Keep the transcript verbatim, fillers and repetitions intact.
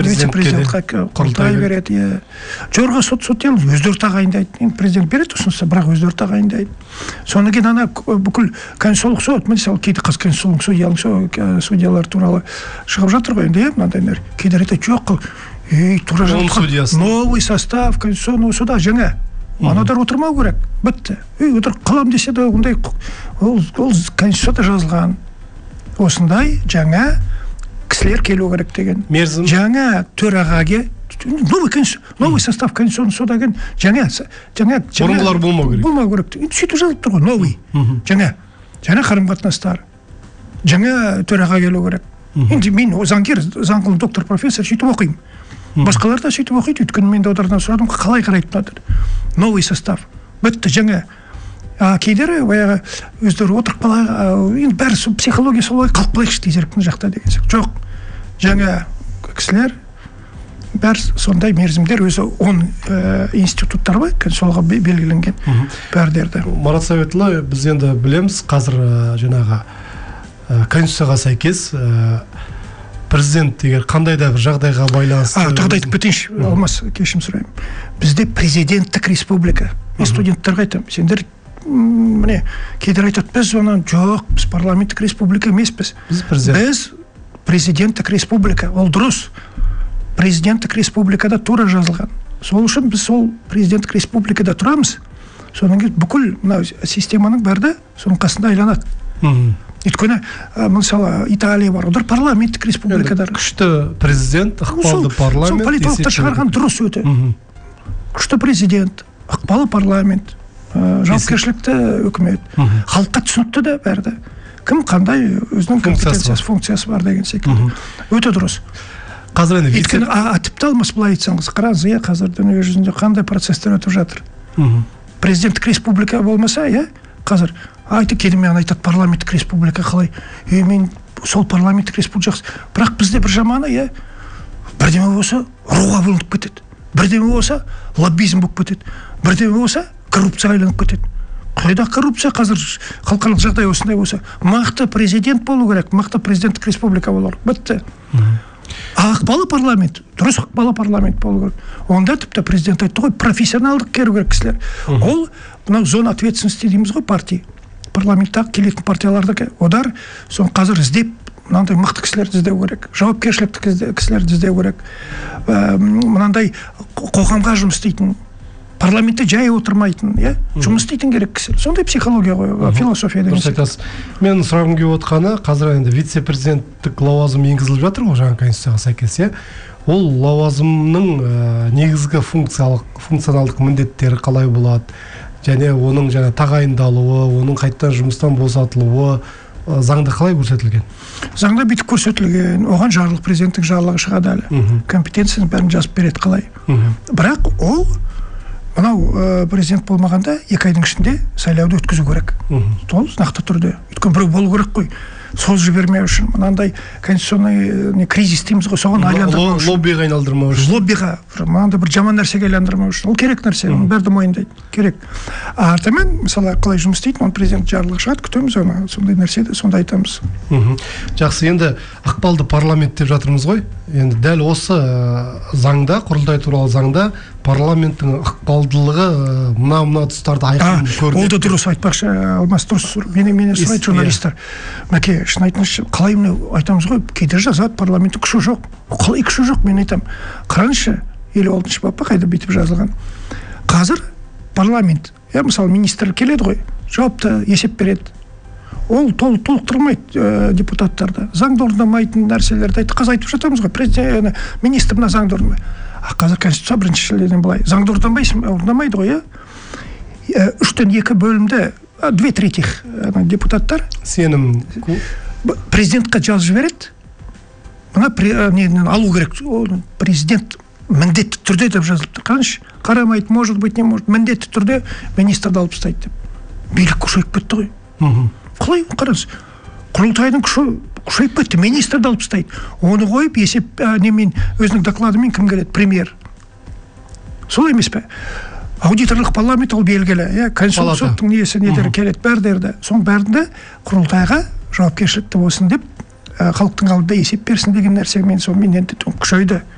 вице-президентқа құрылтай береді, иә. Жоғарғы сот судьялар өздері тағайындайды. Енді президент береді ұсынса, бірақ өздері тағайындайды. Содан кейін ана бүкіл конституциялық сот, мысалы кейде қыз конституциялық судьялар туралы шығып жатыр ғой, енді, мынандай кейде айтады, жоқ, ей, тура жатқан новый состав конституционного суда жаңа. Анадар отырмау керек, бітті. Ей, отырып қалам десе де, ондай ол конституцияда жазылған. Осындай жаңа кісілер келу керек деген. Мерзім. Жаңа төрағаға, новый состав конституционного суда деген жаңа, жаңа, бұрынғылар болмау керек. Болмау керек. Сөйтіп жазылып тұр ғой, новый. Жаңа, жаңа қарым-қатынастар. Жаңа төраға келу керек. Енді мен заңгер, заңғылым доктор профессор сөйтіп оқимын. Басқалар да сөйтіп оқиды, өйткені мен де одардан сұрадым, қалай қарайды мынадыр. Новый состав. Бітті, жаңа. Кейдері баяғы өздері отырып қала, енді бәрі психология солай қалып қалайықшы тезеріктің жақта деген сияқты. Жоқ, жаңа кісілер бәрі сондай мерзімдер өзі он институттар бар, солға белгіленген бәрдерді. Марат Советұлы, біз енді білеміз, қазір жаңағы конституцияға сәйкес президент егер қандай да бір жағдайға байланысты... Тағда айтып кетейінші, Алмас, кешім сұрайым. Бізде президенттік республика. Мен студенттарға айтамын, сендер міне, кейдер айтады, біз онан жоқ, біз парламенттік республика емеспіз. Біз президенттік республика, ол дұрыс. Президенттік республикада тура жазылған. Сол үшін біз сол президенттік республикада тұрамыз. Содан кейін бүкіл системаның бәрді соның қасында айланады. Өйткені, мысалы, Италия бар, олар парламенттік республикадар. Күшті президент, ықпалды парламент. Сол политологтар шығарған дұрыс өте. Күшті президент, ықпалы парламент, жауапкершілікті үкімет. Халыққа түсінікті де бәрді. Кім қандай өзінің компетенциясы, функциясы бар деген секілді. Өте дұрыс. Қазір енді өйткені тіпті Алмас былай айтсаңыз, қараңыз, иә, қазір дүние жүзінде қандай процестер өтіп жатыр. Президенттік республика болмаса, иә, қазір айты келімен айтады парламенттік республика қалай. Е, мен сол парламенттік республика жақсы. Бірақ бізде бір жаманы, иә, бірдеме болса руға бөлініп кетеді. Бірдеме болса лоббизм болып кетеді. Бірдеме болса коррупция айланып кетеді. Қайда коррупция қазір халықаралық жағдай осындай болса, мықты президент болу керек, мықты президенттік республика болу керек. Бітті. Ықпалы парламент, дұрыс ықпалы парламент болу керек. Онда тіпті президент айтты ғой, профессионалдық керу керек кісілер. Ол мынау зона ответственности дейміз ғой, партия. Парламенттағы келетін партияларды одар соны қазір іздеп, мынандай мықты кісілерді іздеу керек, жауапкершілікті кісілерді іздеу керек, мынандай қоғамға жұмыс істейтін, парламентте жай отырмайтын, жұмыс істейтін керек кісілер. Сондай психология ғой, философия деген сияқты. Мен сұрағым келіп отқаны, қазір енді вице-президенттік лауазым енгізіліп жатыр ғой жаңа конституцияға сәйкес. Ол лауазымның негізгі функционалдық міндеттері қалай болады? Және оның жаңа тағайындалуы, оның қайттан жұмыстан босатылуы заңда қалай көрсетілген? Заңда бүйтіп көрсетілген, оған жарлық, президенттік жарлығы шығады әлі. Компетенцияны бәрін жазып береді қалай. Бірақ ол, мынау президент болмағанда екі айдың ішінде сайлауды өткізу керек. Сол нақты түрде. Өйткені біреу болу керек қой. Сол жібермеу үшін, мынандай конституционный кризис дейміз ғой, соған айландырмау үшін. Лоббиға айналдырмау үшін. Лоббиға, мынандай бір жаман нәрсеге айландырмау үшін. Ол керек нәрсе, оны бәрді мойындайды. Керек. Артымен, мысалы, қалай жұмыс істейтін, оны президент жарлығы шығады, күтеміз оны, сондай нәрседе, сонда айтамыз. Жақсы, енді ықпалды парламент деп жатырмыз ғой. Енді дәл осы заңда, құрылтай туралы заңда парламенттің ықпалдылығы мына-мына тұстарды айқын көрді. Ол да дұрыс айтпақшы, Алмас, дұрыс. Мені сұрайды журналистер. Мәке, шын айтыңызшы, қалай міне айтамыз ғой, кейдер жазады, парламенттің күші жоқ. Қалай күші жоқ, мен айтам. Қараңызшы, елу алтыншы бапта қайда бүйтіп жазылған. Қазір парламент, мысалы, министр келеді ғой, жауапты есеп береді. Ол толықтырмайды депутаттарды. Заңды орындамайтын нәрселерді айтты. Қазір айтып жатамыз ғой, президент, министр мына заңды орындамайды. А қазір конституция біріншіден былай. Заңды орындамайды ғой, иә. Үштен екі бөлімде, две третьих депутаттар сенім президентқа жазып жібереді. Мына алу керек. Президент міндетті түрде деп жазылып тұр. Қараңызшы, қарамайды, может быть, не может. Міндетті түрде министрді алып тастайды деп. Билік күшейіп кетті ғой. Қалай қараңыз, құрылтайдың күшейіп кетті, министрді алып тастайды. Оны қойып, есеп немен, өзінің докладымен кім келеді? Премьер. Солай емес пе? Аудиторлық парламент ол белгілі, конституциялық соттың несі недері келеді, бәрдерді. Соның бәрінде құрылтайға жауапкершілікті болсын деп, халықтың алдында есеп берсін деген нәрсе мен сонымен енді күшейді.